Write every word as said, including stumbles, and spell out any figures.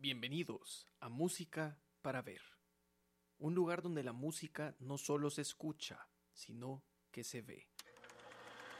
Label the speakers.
Speaker 1: Bienvenidos a Música para Ver, un lugar donde la música no solo se escucha, sino que se ve.